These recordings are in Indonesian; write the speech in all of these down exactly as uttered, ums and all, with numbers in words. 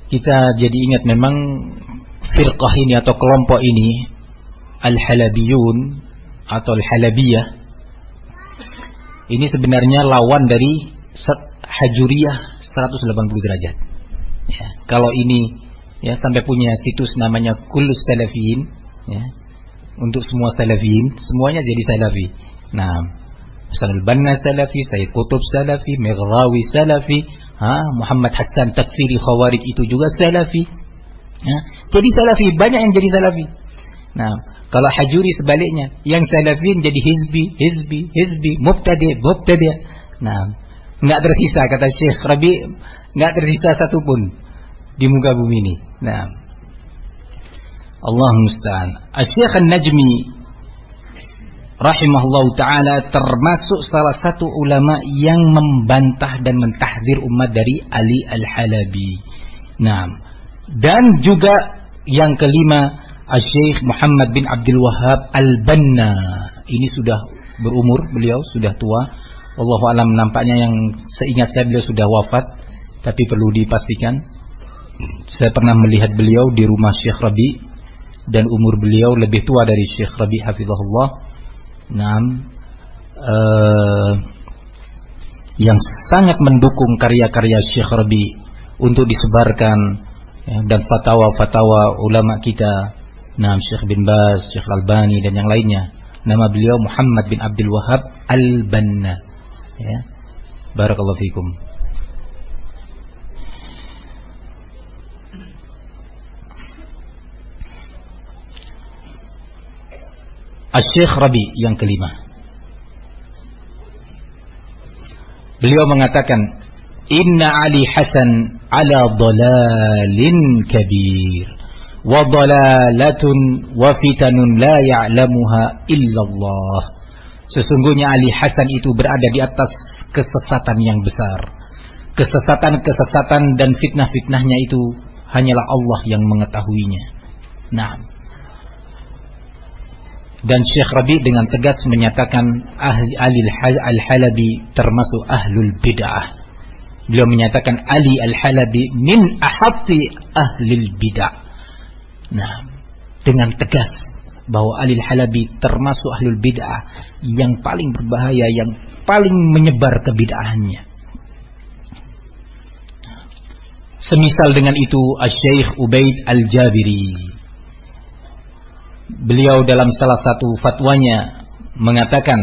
kita jadi ingat memang firqah ini atau kelompok ini Al-Halabiyun atau Al-Halabiyah ini sebenarnya lawan dari Hajuriyah seratus delapan puluh derajat. Ya, kalau ini ya sampai punya situs namanya Kullus Salafiyin, ya, untuk semua salafiyin, semuanya jadi salafi. Nah, Hasan al-Banna salafi, Sayyid Qutb salafi, Mighrawi salafi, ha, Muhammad Hassan Takfiri Khawarij itu juga salafi. Ya, jadi salafi, banyak yang jadi salafi. Nah, kalau Hajuri sebaliknya, yang salafiyin jadi hizbi, hizbi, hizbi, mubtadi, mubtadi. Nah, enggak tersisa kata Syekh Rabi, enggak tersisa satu pun di muka bumi ini. Nah, Allah musta'an. Asy-Syaikh An-Najmi rahimahullahu taala termasuk salah satu ulama yang membantah dan mentahdzir umat dari Ali Al-Halabi. Nah, dan juga yang kelima Asy-Syaikh Muhammad bin Abdul Wahhab Al-Banna. Ini sudah berumur, beliau sudah tua. Wallahu alam, nampaknya yang seingat saya beliau sudah wafat, tapi perlu dipastikan. Saya pernah melihat beliau di rumah Syekh Rabi dan umur beliau lebih tua dari Syekh Rabi hafizahullah. Naam, uh, yang sangat mendukung karya-karya Syekh Rabi untuk disebarkan, ya, dan fatwa-fatwa ulama kita. Naam, Syekh bin Baz, Syekh Al-Albani dan yang lainnya. Nama beliau Muhammad bin Abdul Wahhab Al-Banna. Ya. Barakallahu fikum. Asy-Syaikh Rabi yang kelima. Beliau mengatakan, "Inna Ali Hasan ala dhalalin kabir wa dhalalatun wa fitanun la ya'lamuha illallah." Sesungguhnya Ali Hasan itu berada di atas kesesatan yang besar. Kesesatan-kesesatan dan fitnah-fitnahnya itu hanyalah Allah yang mengetahuinya. Nah, dan Syekh Rabi dengan tegas menyatakan ahli Ali Al-Halabi termasuk ahlul bid'ah. Beliau menyatakan Ali Al-Halabi min ahatti ahlil bid'ah. Nah, dengan tegas bahwa Ali Al-Halabi termasuk ahlul bid'ah yang paling berbahaya, yang paling menyebar kebid'ahannya. Semisal dengan itu Asy-Syaikh Ubaid Al-Jabiri, beliau dalam salah satu fatwanya mengatakan,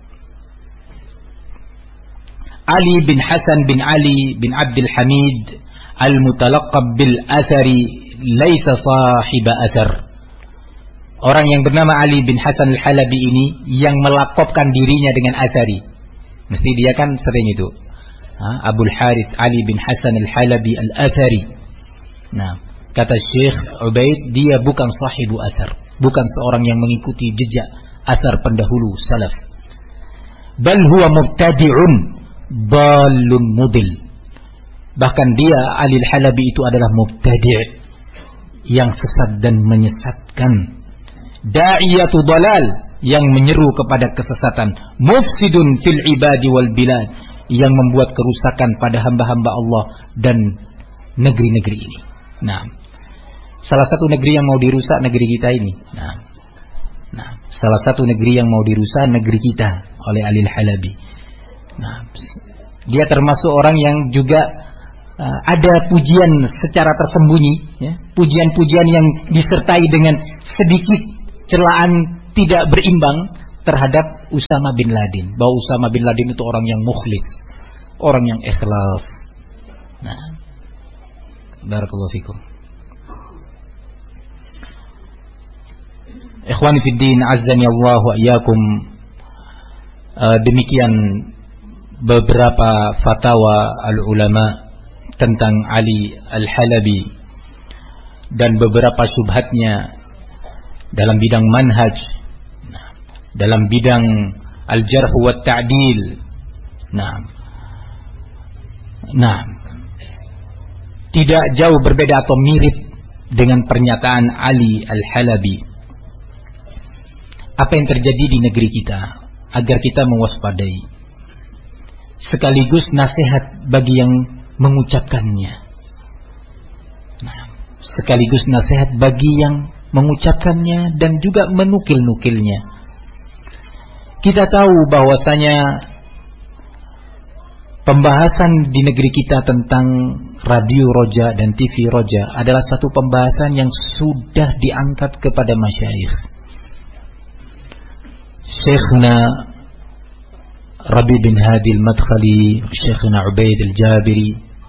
Ali bin Hasan bin Ali bin Abdul Hamid al-mutalaqqab bil athari laisa sahiba athar. Orang yang bernama Ali bin Hasan al-Halabi ini yang melakopkan dirinya dengan athari. Mesti dia kan sering itu, ha? Abul Harith Ali bin Hasan al-Halabi al-Athari. Nah, kata Syekh Ubaid, dia bukan sahibu athar, bukan seorang yang mengikuti jejak athar pendahulu salaf. Bal huwa mubtadi'un dhalun mudil. Bahkan dia Ali Al-Halabi itu adalah mubtadi' yang sesat dan menyesatkan. Da'iyatu dhalal, yang menyeru kepada kesesatan. Mufsidun fil ibadi wal bilad, yang membuat kerusakan pada hamba-hamba Allah dan negeri-negeri ini. Nah, salah satu negeri yang mau dirusak negeri kita ini. Nah, nah, salah satu negeri yang mau dirusak negeri kita oleh Ali Al-Halabi. Nah, dia termasuk orang yang juga uh, ada pujian secara tersembunyi, ya, pujian-pujian yang disertai dengan sedikit celaan tidak berimbang terhadap Usama bin Laden. Bahwa Usama bin Laden itu orang yang mukhlis, orang yang ikhlas. Nah, barakallahu fikum. Ikhwani fid din, azzani Allah wa iyyakum. Uh, demikian beberapa fatwa al-ulama tentang Ali Al-Halabi dan beberapa syubhatnya dalam bidang manhaj, dalam bidang al-jarh wa ta'dil. Nah, nah, tidak jauh berbeda atau mirip dengan pernyataan Ali Al-Halabi. Apa yang terjadi di negeri kita agar kita mewaspadai, sekaligus nasihat bagi yang mengucapkannya. sekaligus nasihat bagi yang mengucapkannya dan juga menukil-nukilnya. Kita tahu bahwasanya pembahasan di negeri kita tentang radio roja dan T V roja adalah satu pembahasan yang sudah diangkat kepada masyayikh. Syekhna Rabi bin Hadi al-Madkhali, Syekhna Ubaid al-Jabiri.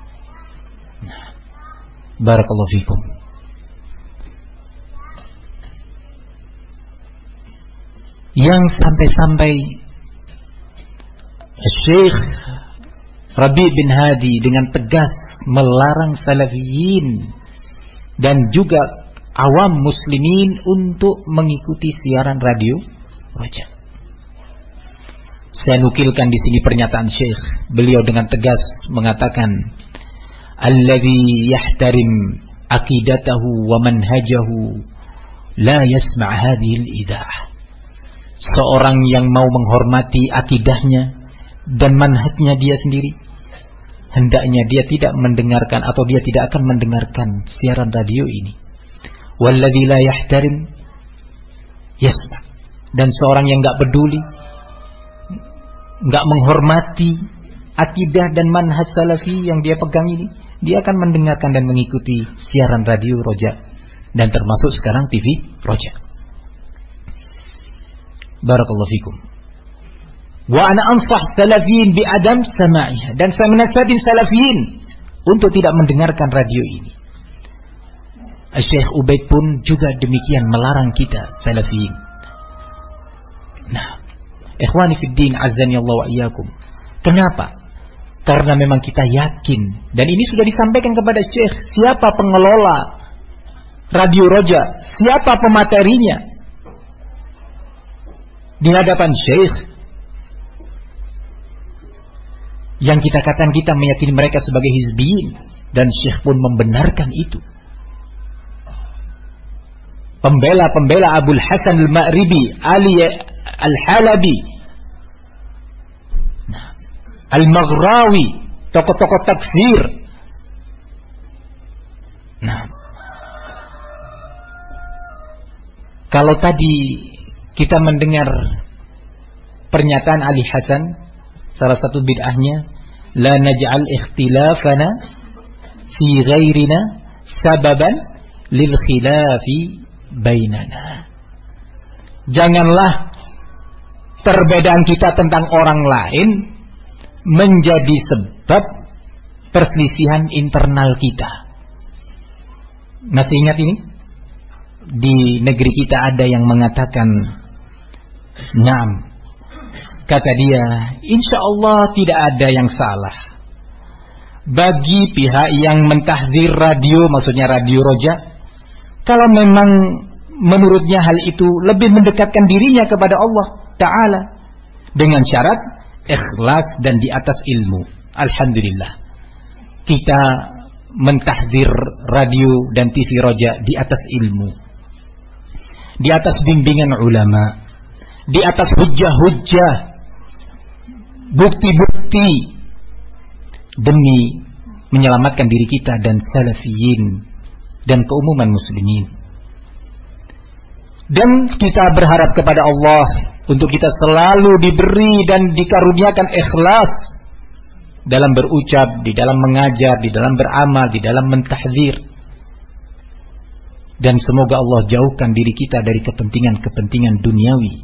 Barakallahu fikum. Yang sampai-sampai Syekh Rabi bin Hadi dengan tegas melarang salafiyin dan juga awam muslimin untuk mengikuti siaran radio roja. Saya nukilkan di sini pernyataan Syekh. Beliau dengan tegas mengatakan, "Alladzi yahtarim aqidatahu wa manhajahu la yasma' hadhihi al-idah." Seorang yang mau menghormati akidahnya dan manhajnya dia sendiri, hendaknya dia tidak mendengarkan atau dia tidak akan mendengarkan siaran radio ini. Walladzi la yahtarim yasma'. Dan seorang yang enggak peduli, enggak menghormati akidah dan manhaj salafi yang dia pegang ini, dia akan mendengarkan dan mengikuti siaran radio roja, dan termasuk sekarang T V roja. Barakallahu fikum. Wa ana ansah salafiyin bi adam sama'iha, dan saya menasihatin salafiyin untuk tidak mendengarkan radio ini. Syekh Ubaid pun juga demikian melarang kita salafiyin. Nah, ikhwani fid din azzani Allah wa iyyakum. Kenapa? Karena memang kita yakin, dan ini sudah disampaikan kepada Syekh, siapa pengelola radio roja, siapa pematerinya di hadapan Syekh. Yang kita katakan kita meyakini mereka sebagai hizbiyin, dan Syekh pun membenarkan itu. Pembela-pembela Abul Hasan al-Ma'ribi, Ali al-Halabi, nah, Al-Maghrawi, tokoh-tokoh takfir. Nah, kalau tadi kita mendengar pernyataan Ali Hasan, salah satu bid'ahnya, la naj'al ikhtilafana fi ghairina sababan lil khilafi bainana. Janganlah perbedaan kita tentang orang lain menjadi sebab perselisihan internal kita. Masih ingat ini? Di negeri kita ada yang mengatakan, "Naam," kata dia, "insya Allah tidak ada yang salah bagi pihak yang mentahdzir radio," maksudnya radio roja, "kalau memang menurutnya hal itu lebih mendekatkan dirinya kepada Allah Ta'ala dengan syarat ikhlas dan di atas ilmu." Alhamdulillah, kita mentahdzir radio dan T V roja di atas ilmu, di atas bimbingan ulama, di atas hujjah-hujjah, bukti-bukti, demi menyelamatkan diri kita dan salafiyin dan keumuman muslimin. Dan kita berharap kepada Allah untuk kita selalu diberi dan dikaruniakan ikhlas dalam berucap, di dalam mengajar, di dalam beramal, di dalam mentahdzir. Dan semoga Allah jauhkan diri kita dari kepentingan-kepentingan duniawi.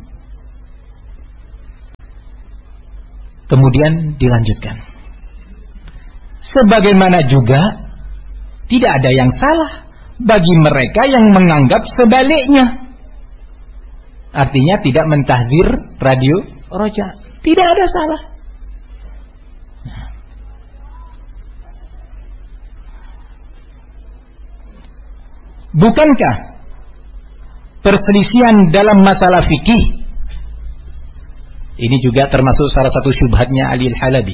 Kemudian dilanjutkan, sebagaimana juga tidak ada yang salah bagi mereka yang menganggap sebaliknya. Artinya tidak mentahdzir radio roja, tidak ada salah. Bukankah perselisihan dalam masalah fikih ini juga termasuk salah satu syubhatnya Ali al-Halabi?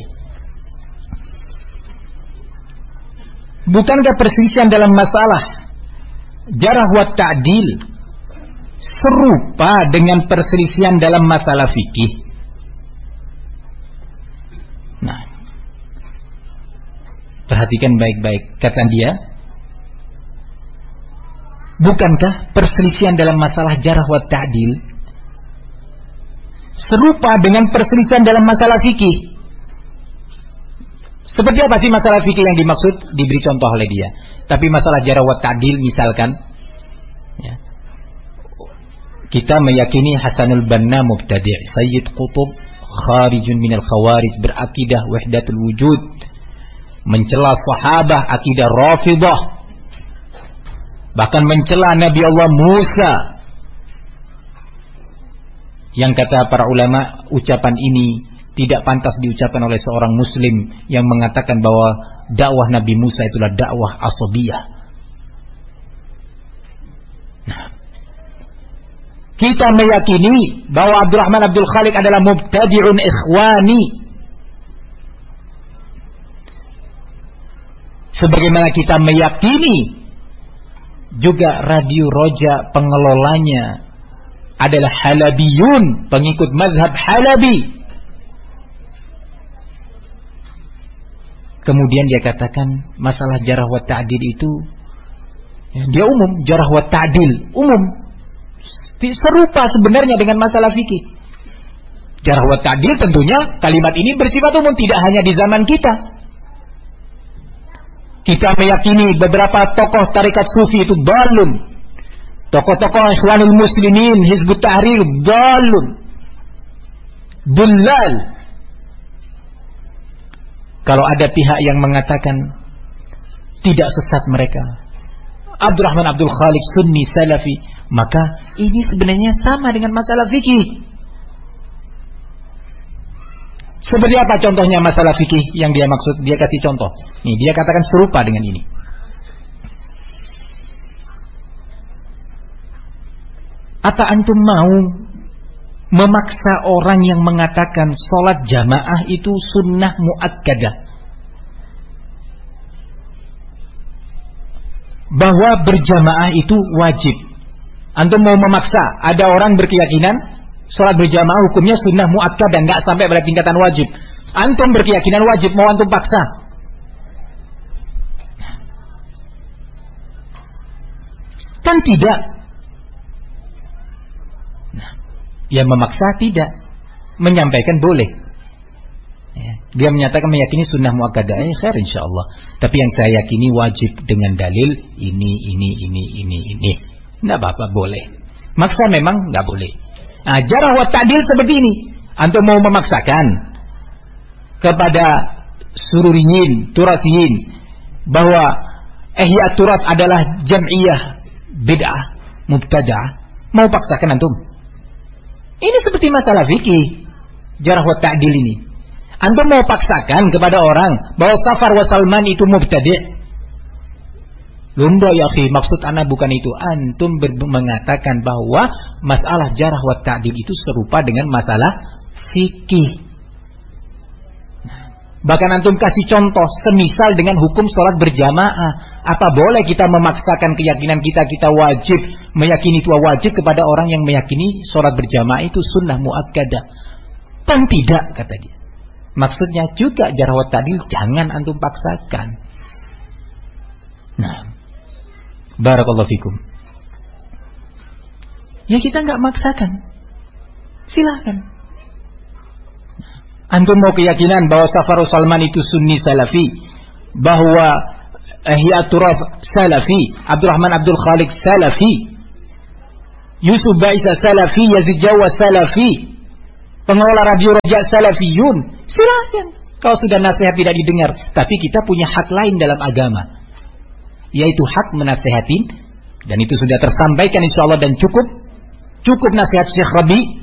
Bukankah perselisihan dalam masalah jarh wa ta'dil serupa dengan perselisihan dalam masalah fikih? Nah, perhatikan baik-baik, kata dia, Bukankah perselisihan dalam masalah jarh wa ta'dil serupa dengan perselisihan dalam masalah fikih? Seperti apa sih masalah fikih yang dimaksud? Diberi contoh oleh dia. Tapi masalah jarh wa ta'dil misalkan, ya, kita meyakini Hasanul Banna mubtadi', Sayyid Qutb kharijun minal khawarij, berakidah wahdatul wujud, mencela sahabah, akidah Rafidah, bahkan mencela Nabi Allah Musa. Yang kata para ulama, ucapan ini tidak pantas diucapkan oleh seorang muslim yang mengatakan bahwa dakwah Nabi Musa itulah dakwah asabiyah. Nah, kita meyakini bahwa Abdurrahman Abdul Khaliq adalah mubtadi'un ikhwani, sebagaimana kita meyakini juga Radio Roja pengelolanya adalah Halabiyun, pengikut mazhab Halabi. Kemudian dia katakan masalah jarh wa ta'dil itu, ya, dia umum, jarh wa ta'dil umum, serupa sebenarnya dengan masalah fikih. Jarh wa ta'dil tentunya kalimat ini bersifat umum, tidak hanya di zaman kita. Kita meyakini beberapa tokoh tarekat sufi itu dalun, tokoh-tokoh Ikhwanul Muslimin, Hizbut Tahrir dalun, dullal. Kalau ada pihak yang mengatakan tidak sesat mereka, Abdurrahman Abdul Khaliq Sunni Salafi, maka ini sebenarnya sama dengan masalah fikih. Seperti apa contohnya masalah fikih yang dia maksud? Dia kasih contoh. Nih, dia katakan serupa dengan ini. Apa antum mau memaksa orang yang mengatakan sholat jamaah itu sunnah muakkadah, bahwa berjamaah itu wajib? Antum mau memaksa? Ada orang berkeyakinan sholat berjamaah hukumnya sunnah muakkadah, nggak sampai pada tingkatan wajib. Antum berkeyakinan wajib, mau antum paksa? Kan tidak. Yang memaksa tidak, menyampaikan boleh. Ya, dia menyatakan meyakini sunnah muakkadah, eh khair insyaallah. Tapi yang saya yakini wajib dengan dalil ini, ini, ini, ini, ini. Nggak apa-apa, boleh. Maksa memang nggak boleh. Nah, jarh wa ta'dil seperti ini. Antum mau memaksakan kepada sururiyin, turasiyin, bahwa ihya turas adalah jam'iyah bid'ah, mubtada'ah, mau paksakan antum? Ini seperti masalah fikih, jarh wa ta'dil ini. Antum mau paksakan kepada orang bahwa Safar wa Salman itu mubtadi'? Lumba ya akhi, maksud ana bukan itu. Antum mengatakan bahwa masalah jarh wa ta'dil itu serupa dengan masalah fikih. Bahkan antum kasih contoh semisal dengan hukum sholat berjamaah. Apa boleh kita memaksakan keyakinan kita, kita wajib meyakini itu wajib kepada orang yang meyakini sholat berjamaah itu sunnah muakkadah? Kan tidak, kata dia. Maksudnya juga jarh wa ta'dil jangan antum paksakan. Nah, barakallahu fikum. Ya kita nggak maksakan, silahkan. Antum mau keyakinan bahwa Safarus Salman itu Sunni Salafi, bahwa Ihya Turaf Salafi, Abdurrahman Abdul Khaliq Salafi, Yusuf Baisa Salafi, Yazid Jawa Salafi, pengelola Radio Roja Salafiyun, silahkan. Kalau sudah nasihat tidak didengar, tapi kita punya hak lain dalam agama, yaitu hak menasihatin, dan itu sudah tersampaikan insyaallah dan cukup cukup nasihat Syekh Rabi